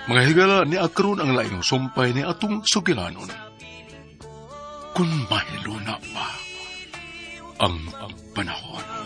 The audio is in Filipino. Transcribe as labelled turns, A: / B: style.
A: Mga higala ni Akron ang laing sumpay ni atong sugilanon. Kung mahilo na pa ang panahon.